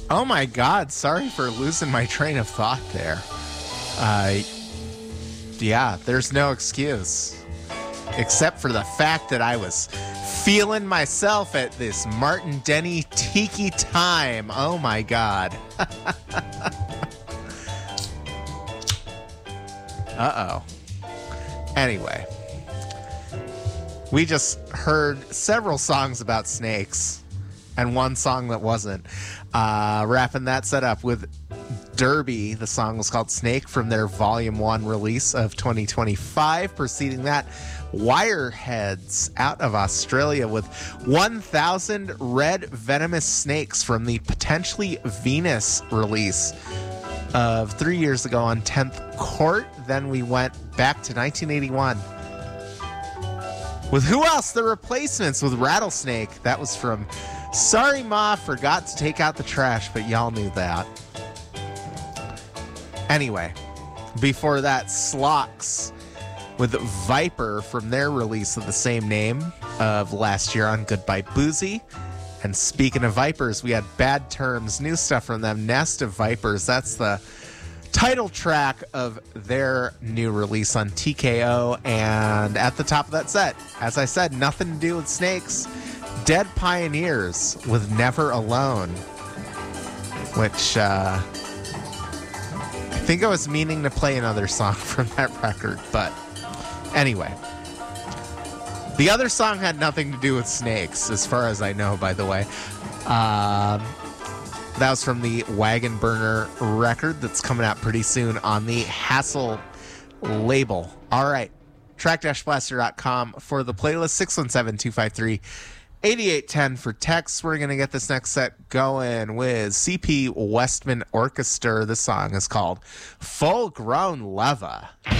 Oh my God, sorry for losing my train of thought there. Yeah, there's no excuse. Except for the fact that I was feeling myself at this Martin Denny Tiki time. Oh my God. Uh-oh. Anyway, we just heard several songs about snakes and one song that wasn't. Wrapping that set up with Derby. The song was called Snake from their Volume 1 release of 2025. Preceding that, Wireheads out of Australia with 1,000 Red Venomous Snakes from the Potentially Venus release of 3 years ago on 10th Court. Then we went back to 1981 with who else? The Replacements with Rattlesnake. That was from Sorry Ma Forgot to Take Out the Trash, but y'all knew that. Anyway, before that, Slocks with Viper from their release of the same name of last year on Goodbye Boozy. And speaking of Vipers, we had Bad Terms, new stuff from them, Nest of Vipers. That's the title track of their new release on TKO. And at the top of that set, as I said, nothing to do with snakes, Dead Pioneers with Never Alone, which I think I was meaning to play another song from that record, but anyway. The other song had nothing to do with snakes, as far as I know, by the way. That was from the Wagon Burner record that's coming out pretty soon on the Hassle label. All right. Track-blaster.com for the playlist. 617-253-8810 for text. We're going to get this next set going with CP Westman Orchestra. The song is called Full Grown Leva.